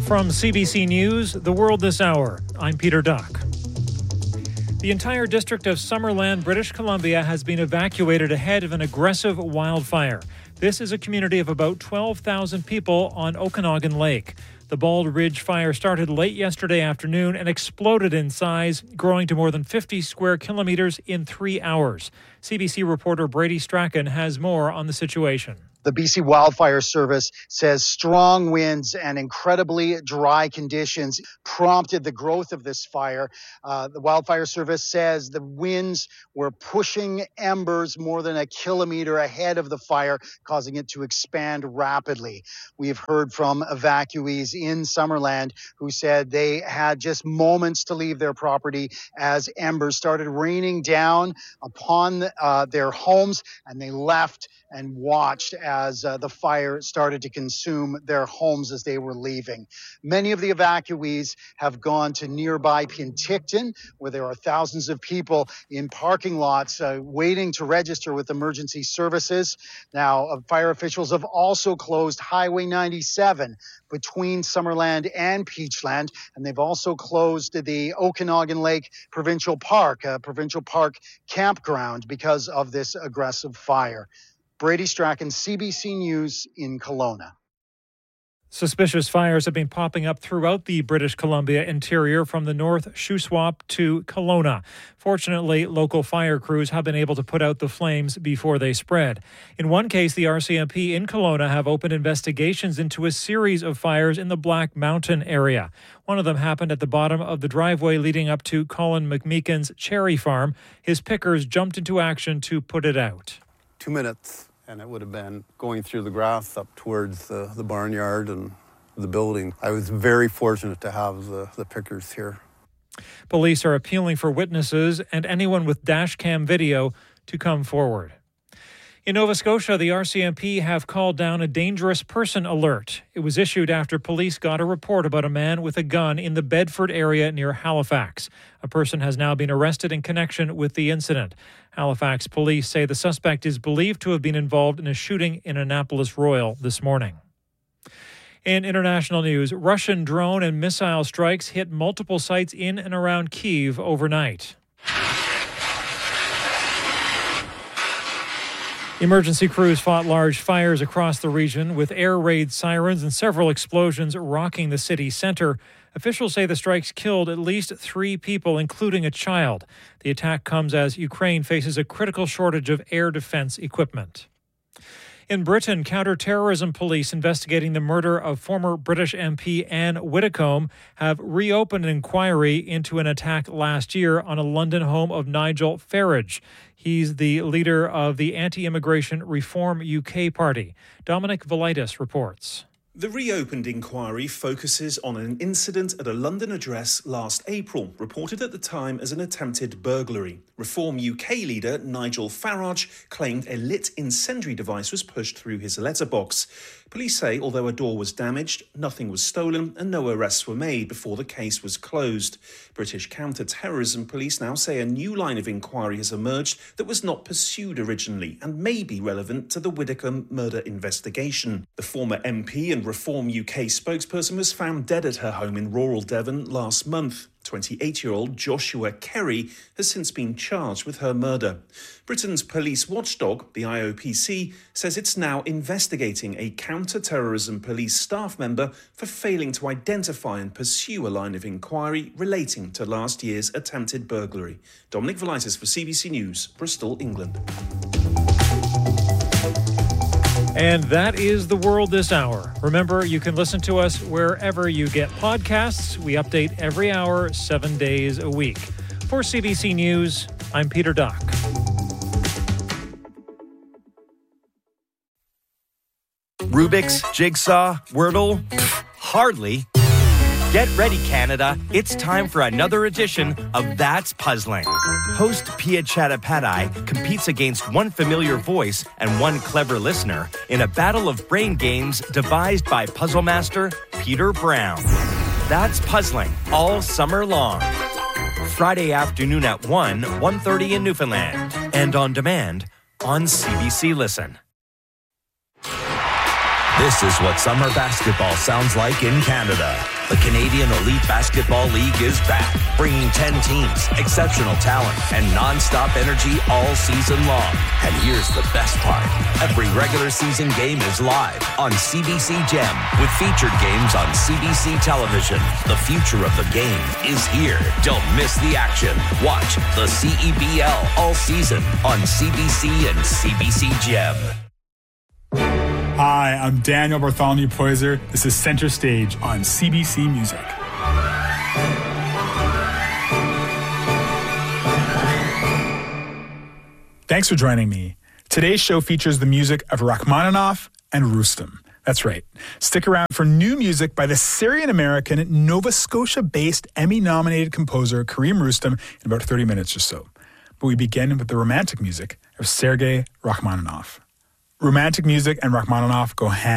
From CBC News, The World This Hour, I'm Peter Duck. The entire district of Summerland, British Columbia, has been evacuated ahead of an aggressive wildfire. This is a community of about 12,000 people on Okanagan Lake. The Bald Ridge fire started late yesterday afternoon and exploded in size, growing to more than 50 square kilometers in 3 hours. CBC reporter Brady Strachan has more on the situation. The BC Wildfire Service says strong winds and incredibly dry conditions prompted the growth of this fire. The Wildfire Service says the winds were pushing embers more than a kilometer ahead of the fire, causing it to expand rapidly. We've heard from evacuees in Summerland who said they had just moments to leave their property as embers started raining down upon their homes, and they left and watched as the fire started to consume their homes as they were leaving. Many of the evacuees have gone to nearby Penticton, where there are thousands of people in parking lots waiting to register with emergency services. Now, fire officials have also closed Highway 97 between Summerland and Peachland, and they've also closed the Okanagan Lake Provincial Park campground because of this aggressive fire. Brady Strachan, CBC News in Kelowna. Suspicious fires have been popping up throughout the British Columbia interior from the North Shuswap to Kelowna. Fortunately, local fire crews have been able to put out the flames before they spread. In one case, the RCMP in Kelowna have opened investigations into a series of fires in the Black Mountain area. One of them happened at the bottom of the driveway leading up to Colin McMeekin's cherry farm. His pickers jumped into action to put it out. 2 minutes, and it would have been going through the grass up towards the barnyard and the building. I was very fortunate to have the pickers here. Police are appealing for witnesses and anyone with dash cam video to come forward. In Nova Scotia, the RCMP have called down a dangerous person alert. It was issued after police got a report about a man with a gun in the Bedford area near Halifax. A person has now been arrested in connection with the incident. Halifax police say the suspect is believed to have been involved in a shooting in Annapolis Royal this morning. In international news, Russian drone and missile strikes hit multiple sites in and around Kyiv overnight. Emergency crews fought large fires across the region with air raid sirens and several explosions rocking the city center. Officials say the strikes killed at least 3 people, including a child. The attack comes as Ukraine faces a critical shortage of air defense equipment. In Britain, counter-terrorism police investigating the murder of former British MP Anne Widdecombe have reopened an inquiry into an attack last year on a London home of Nigel Farage. He's the leader of the Anti-Immigration Reform UK Party. Dominic Velitis reports. The reopened inquiry focuses on an incident at a London address last April, reported at the time as an attempted burglary. Reform UK leader Nigel Farage claimed a lit incendiary device was pushed through his letterbox. Police say although a door was damaged, nothing was stolen and no arrests were made before the case was closed. British counter-terrorism police now say a new line of inquiry has emerged that was not pursued originally and may be relevant to the Widdecombe murder investigation. The former MP and Reform UK spokesperson was found dead at her home in rural Devon last month. 28-year-old Joshua Kerry has since been charged with her murder. Britain's police watchdog, the IOPC, says it's now investigating a counter-terrorism police staff member for failing to identify and pursue a line of inquiry relating to last year's attempted burglary. Dominic Velitis for CBC News, Bristol, England. And that is The World This Hour. Remember, you can listen to us wherever you get podcasts. We update every hour, 7 days a week. For CBC News, I'm Peter Duck. Rubik's, Jigsaw, Wordle? Hardly. Get ready, Canada. It's time for another edition of That's Puzzling. Host Pia Chattopadhyay competes against one familiar voice and one clever listener in a battle of brain games devised by puzzle master Peter Brown. That's Puzzling all summer long. Friday afternoon at 1:30 in Newfoundland. And on demand on CBC Listen. This is what summer basketball sounds like in Canada. The Canadian Elite Basketball League is back, bringing 10 teams, exceptional talent, and non-stop energy all season long. And here's the best part. Every regular season game is live on CBC Gem with featured games on CBC television. The future of the game is here. Don't miss the action. Watch the CEBL all season on CBC and CBC Gem. Hi, I'm Daniel Bartholomew Poyser. This is Center Stage on CBC Music. Thanks for joining me. Today's show features the music of Rachmaninoff and Rustem. That's right. Stick around for new music by the Syrian-American, Nova Scotia-based Emmy-nominated composer Karim Rustem in about 30 minutes or so. But we begin with the romantic music of Sergei Rachmaninoff. Romantic music and Rachmaninoff go hand